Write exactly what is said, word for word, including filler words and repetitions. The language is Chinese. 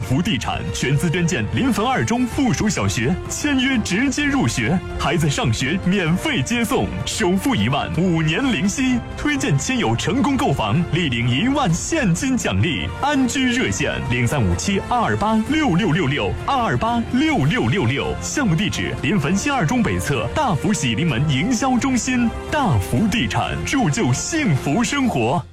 福地产全资捐建临汾二中附属小学，签约直接入学，孩子上学免费接送，首付一万，五年零息。推荐亲友成功购房，立领一万现金奖励。安居热线零三五七二二八六六六六二二八六六六六，项目地址临汾新二中北侧大福喜临门营销中心。大福地产，铸就幸福生活。